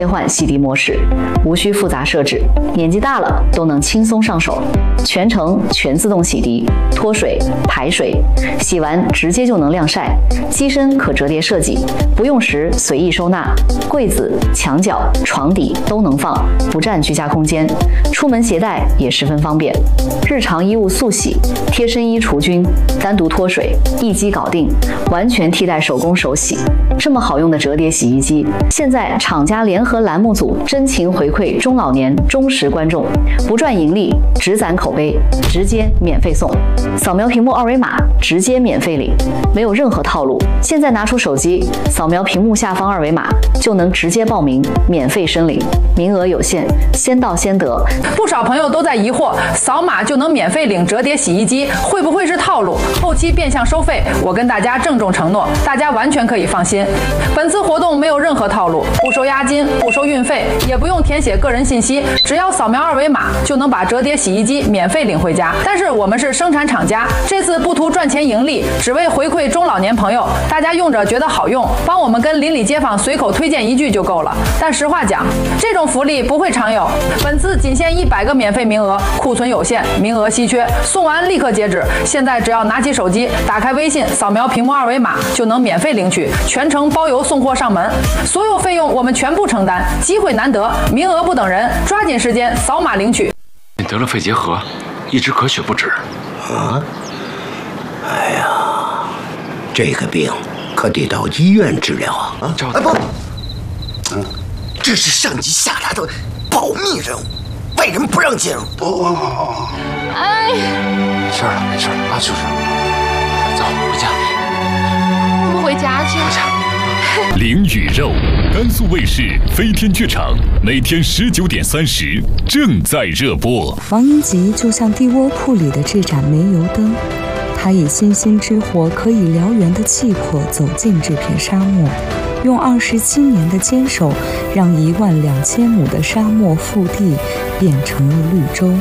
切换洗涤模式，无需复杂设置，年纪大了都能轻松上手。全程全自动洗涤，脱水、排水，洗完直接就能晾晒。机身可折叠设计，不用时随意收纳，柜子、墙角、床底都能放，不占居家空间。出门携带也十分方便。日常衣物速洗，贴身衣除菌，单独脱水，一机搞定，完全替代手工手洗。这么好用的折叠洗衣机，现在厂家联合栏目组真情回馈中老年忠实观众，不赚盈利，只攒口碑，直接免费送。扫描屏幕二维码，直接免费领，没有任何套路。现在拿出手机，扫描屏幕下方二维码，就能直接报名，免费申领，名额有限，先到先得。 不少朋友都在疑惑，扫码就能免费领折叠洗衣机，会不会是套路？后期变相收费？我跟大家郑重承诺，大家完全可以放心。本次活动没有任何套路，不收押金，不收运费，也不用填写个人信息，只要扫描二维码就能把折叠洗衣机免费领回家。但是我们是生产厂家，这次不图赚钱盈利，只为回馈中老年朋友，大家用着觉得好用，帮我们跟邻里街坊随口推荐一句就够了。但实话讲，这种福利不会常有，本次仅限100个免费名额，库存有限，名额稀缺，送完立刻截止。现在只要拿起手机，打开微信，扫描屏幕二维码就能免费领取，全程包邮送货上门，所有费用我们全部承担。机会难得，名额不等人，抓紧时间扫码领取。 你得了肺结核，一直咳血不止。 啊？哎呀，这个病可得到医院治疗啊！不，这是上级下达的保密任务，外人不让进入。 哎， 没事了，没事了啊，就是。走，回家。 我们回家去。 回家。 灵与肉，甘肃卫视飞天剧场，每天19点30正在热播。 王英吉就像地窝铺里的这盏煤油灯，他以星星之火可以燎原的气魄走进这片沙漠，用27年的坚守，让12000亩的沙漠腹地变成了绿洲。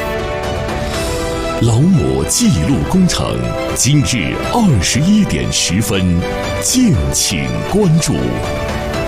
老母记录工程，今日21点10分，敬请关注。